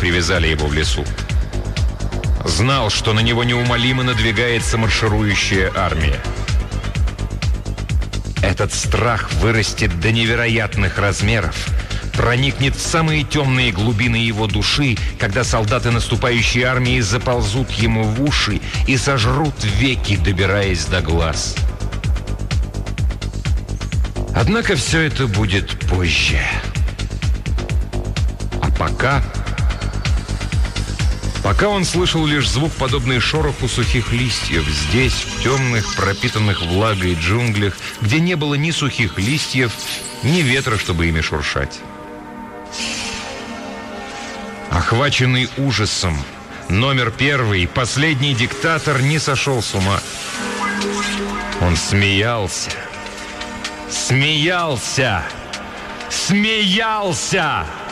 привязали его в лесу. Знал, что на него неумолимо надвигается марширующая армия. Этот страх вырастет до невероятных размеров, проникнет в самые темные глубины его души, когда солдаты наступающей армии заползут ему в уши и сожрут веки, добираясь до глаз. Однако все это будет позже. А пока он слышал лишь звук, подобный шороху сухих листьев, здесь, в темных, пропитанных влагой джунглях, где не было ни сухих листьев, ни ветра, чтобы ими шуршать. Охваченный ужасом, номер 1, последний диктатор, не сошел с ума. Он смеялся. Смеялся! Смеялся!